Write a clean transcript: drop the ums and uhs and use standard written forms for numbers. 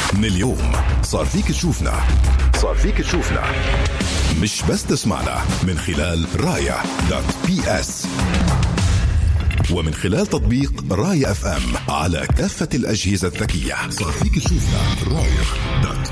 من اليوم صار فيك تشوفنا مش بس تسمعنا من خلال رايا.PS ومن خلال تطبيق رايا FM على كافة الأجهزة الذكية. صار فيك تشوفنا رايا.